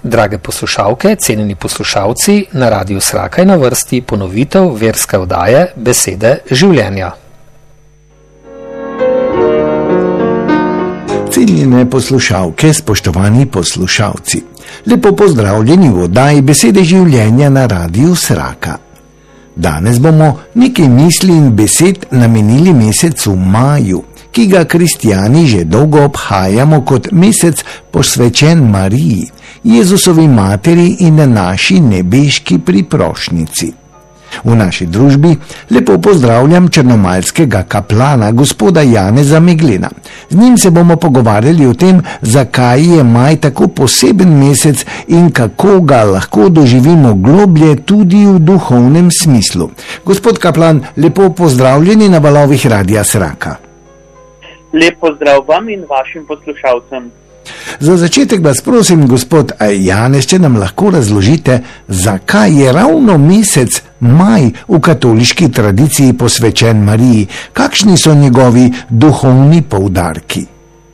Drage poslušalke, cenjeni poslušalci, na Radiu Sraka je na vrsti ponovitev verske oddaje Besede življenja. Cenjene poslušalke, spoštovani poslušalci, lepo pozdravljeni v oddaji Besede življenja na Radiu Sraka. Danes bomo nekaj misli in besed namenili mesecu maju, ki ga kristjani že dolgo obhajamo kot mesec posvečen Mariji, Jezusovi materi in naši nebeški priprošnjici. V naši družbi lepo pozdravljam črnomaljskega kaplana, gospoda Janeza Meglena. Z njim se bomo pogovarjali o tem, zakaj je maj tako poseben mesec in kako ga lahko doživimo globlje tudi v duhovnem smislu. Gospod kaplan, lepo pozdravljeni na valovih Radia Sraka. Lep pozdrav vam in vašim poslušalcem. Za začetek vas prosim, gospod Janez, če nam lahko razložite, zakaj je ravno mesec maj v katoliški tradiciji posvečen Mariji, kakšni so njegovi duhovni poudarki?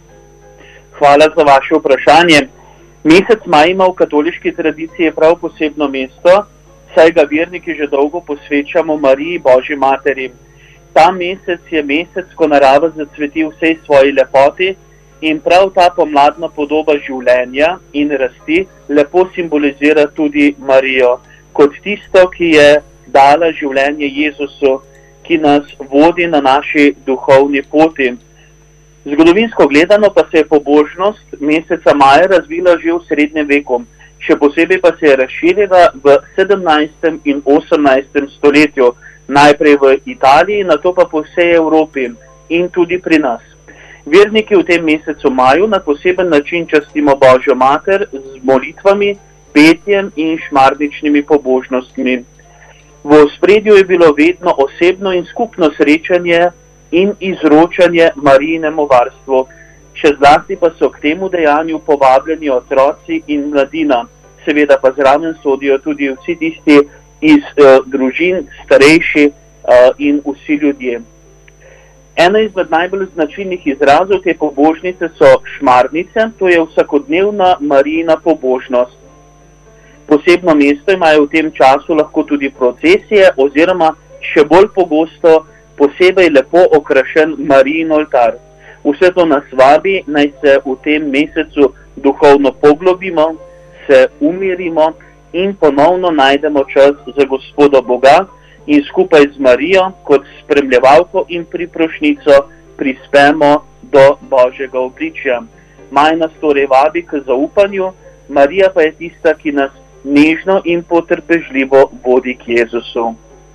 Hvala za vaše vprašanje. Mesec maj ima v katoliški tradiciji prav posebno mesto, saj ga verniki že dolgo posvečamo Mariji, Božji materi. Ta mesec je mesec, ko narava zacveti v vsej svoji lepoti, in prav ta pomladna podoba življenja in rasti lepo simbolizira tudi Marijo, kot tisto, ki je dala življenje Jezusu, ki nas vodi na naši duhovni poti. Zgodovinsko gledano pa se je pobožnost meseca maja razvila že v srednjem veku, še posebej pa se je razširila v 17. in 18. stoletju, najprej v Italiji, nato pa po vsej Evropi in tudi pri nas. Verniki v tem mesecu maju na poseben način častimo Božjo mater z molitvami, petjem in šmarničnimi pobožnostmi. V ospredju je bilo vedno osebno in skupno srečanje in izročanje Marijinemu varstvu, še zlasti pa so k temu dejanju povabljeni otroci in mladina, seveda pa zraven sodijo tudi vsi tisti iz družin, starejši in vsi ljudje. Ena izmed najbolj značilnih izrazov te pobožnice so šmarnice, to je vsakodnevna Marijina pobožnost. Posebno mesto imajo v tem času lahko tudi procesije oziroma še bolj pogosto posebej lepo okrašen Marijin oltar. Vse to nas vabi, naj se v tem mesecu duhovno poglobimo, se umirimo in ponovno najdemo čas za Gospoda Boga in skupaj z Marijo kot spremljevalko in priprošnico prispemo do Božjega obličja. Maj nas torej vabi k zaupanju, Marija pa je tista, ki nas nežno in potrpežljivo vodi k Jezusu.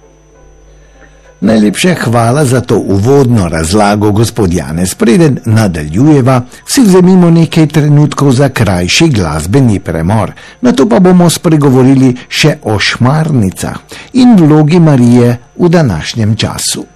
Najlepše hvala za to uvodno razlago, gospod Janez. Preden nadaljujeva, si vzemimo nekaj trenutkov za krajši glasbeni premor. Nato pa bomo spregovorili še o šmarnicah in vlogi Marije v današnjem času.